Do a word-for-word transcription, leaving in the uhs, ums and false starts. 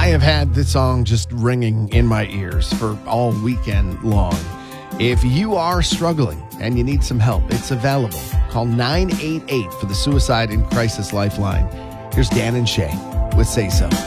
have had this song just ringing in my ears for all weekend long. If you are struggling and you need some help, it's available. Call nine eight eight for the Suicide and Crisis Lifeline. Here's Dan and Shay with Say So.